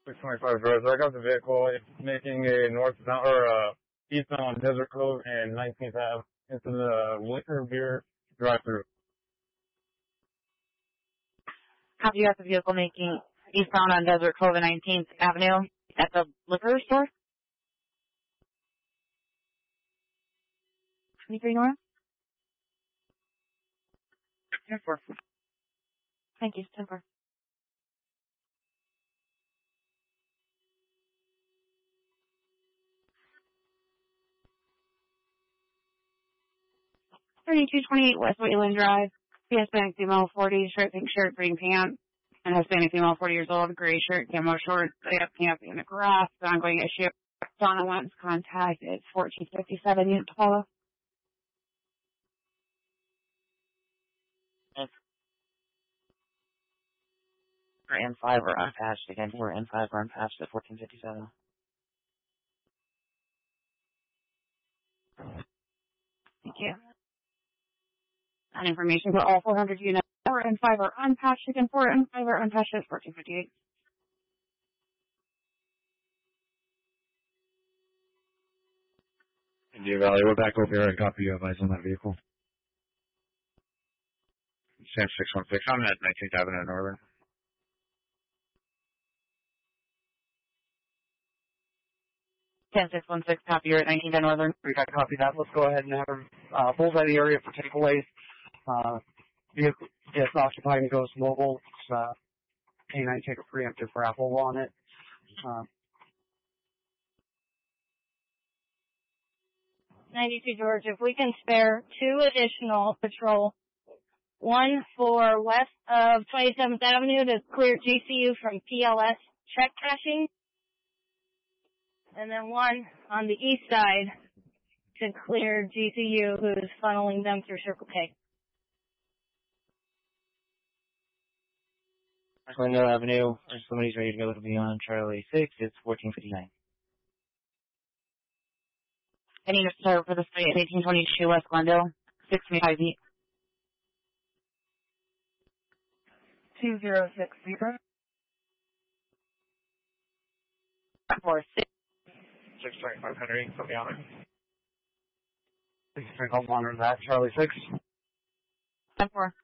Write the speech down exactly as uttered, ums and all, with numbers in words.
six twenty-five drive. I got the vehicle. It's making a northbound or uh, eastbound on Desert Cove and nineteenth Ave into the liquor beer drive-through. Have you got the vehicle making eastbound on Desert Cove and nineteenth Avenue at the liquor store? twenty-three North? ten four. Thank you, ten four. thirty-two twenty-eight West Wayland Drive. Hispanic female forty, shirt, pink shirt, green pants. And Hispanic female forty years old, gray shirt, camo shorts, layup camp in the grass. The ongoing issue. Donna wants contact. It's fourteen fifty-seven unit to follow. We're N five or unpatched again. We're N five or unpatched at fourteen fifty-seven. Thank you. That information for all four hundred units. four and five are unpatched again. four and five are unpatched at fourteen fifty-eight. India Valley, we're back over here. I copy you advice on that vehicle. Sam six one six, I'm at nineteenth Avenue Northern. ten six one six, copy, you're at nineteenth Northern. We got copy that. Let's go ahead and have uh, bullseye the area for takeaways. Uh, vehicle gets occupied and goes mobile. It's, uh, K nine take a preemptive raffle on it. Uh, ninety-two George, if we can spare two additional patrol, one for west of twenty-seventh Avenue to clear G C U from P L S check cashing, and then one on the east side to clear G C U, who's funneling them through Circle K. Glendale Avenue, if somebody's ready to go, it'll be on Charlie six. It's fourteen fifty-nine. I need to start for the site at eighteen twenty-two West Glendale, six twenty-five feet. two zero six zero. Four six. six twenty-five Henry, put me on it. Please take I'll monitor that. Charlie six. ten four.